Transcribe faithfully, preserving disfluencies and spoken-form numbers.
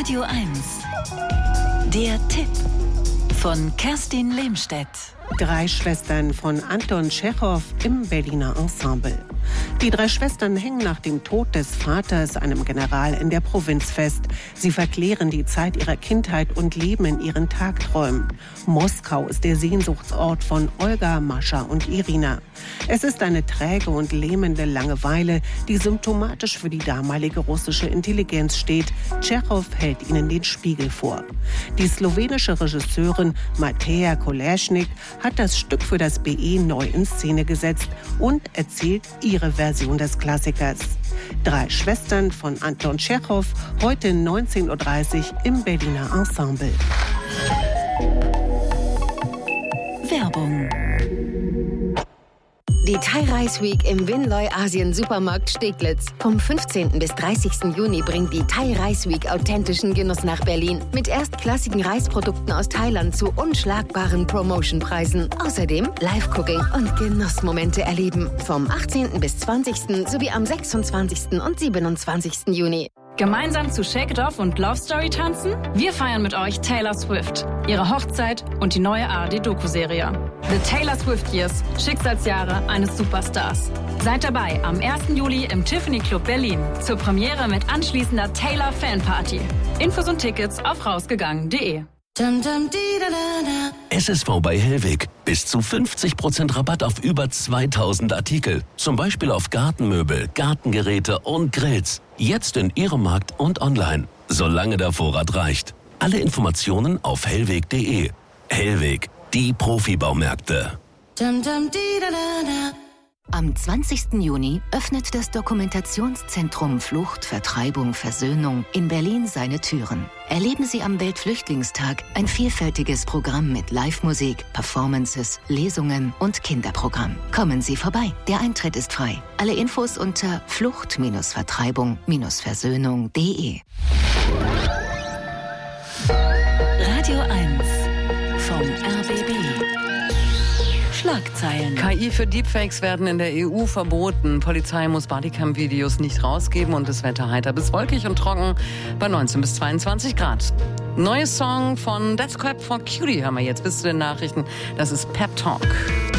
Radio eins. Der Tipp von Kerstin Lehmstedt. Drei Schwestern von Anton Tschechow im Berliner Ensemble. Die drei Schwestern hängen nach dem Tod des Vaters, einem General in der Provinz, fest. Sie verklären die Zeit ihrer Kindheit und leben in ihren Tagträumen. Moskau ist der Sehnsuchtsort von Olga, Mascha und Irina. Es ist eine träge und lähmende Langeweile, die symptomatisch für die damalige russische Intelligenz steht. Tschechow hält ihnen den Spiegel vor. Die slowenische Regisseurin Mateja Koleschnik hat das Stück für das B E neu in Szene gesetzt und erzählt ihre Version des Klassikers. Drei Schwestern von Anton Tschechow, heute neunzehn Uhr dreißig im Berliner Ensemble. Werbung. Die Thai Rice Week im Winloy Asien Supermarkt Steglitz. Vom fünfzehnten bis dreißigsten Juni bringt die Thai Rice Week authentischen Genuss nach Berlin. Mit erstklassigen Reisprodukten aus Thailand zu unschlagbaren Promotionpreisen. Außerdem Live-Cooking und Genussmomente erleben. Vom achtzehnten bis zwanzigsten sowie am sechsundzwanzigsten und siebenundzwanzigsten Juni. Gemeinsam zu Shake It Off und Love Story tanzen? Wir feiern mit euch Taylor Swift, ihre Hochzeit und die neue A R D-Doku-Serie. The Taylor Swift Years, Schicksalsjahre eines Superstars. Seid dabei am ersten Juli im Tiffany Club Berlin zur Premiere mit anschließender Taylor Fanparty. Infos und Tickets auf rausgegangen punkt de. S S V bei Hellweg. Bis zu fünfzig Prozent Rabatt auf über zweitausend Artikel. Zum Beispiel auf Gartenmöbel, Gartengeräte und Grills. Jetzt in Ihrem Markt und online. Solange der Vorrat reicht. Alle Informationen auf hellweg punkt de. Hellweg, die Profibaumärkte. Am zwanzigsten Juni öffnet das Dokumentationszentrum Flucht, Vertreibung, Versöhnung in Berlin seine Türen. Erleben Sie am Weltflüchtlingstag ein vielfältiges Programm mit Live-Musik, Performances, Lesungen und Kinderprogramm. Kommen Sie vorbei, der Eintritt ist frei. Alle Infos unter flucht-vertreibung versöhnung punkt de. Radio eins vom R B B. Schlagzeilen. K I für Deepfakes werden in der E U verboten. Polizei muss Bodycam-Videos nicht rausgeben und das Wetter heiter bis wolkig und trocken bei neunzehn bis zweiundzwanzig Grad. Neues Song von That's Crap for Cutie haben wir jetzt bis zu den Nachrichten. Das ist Pep Talk.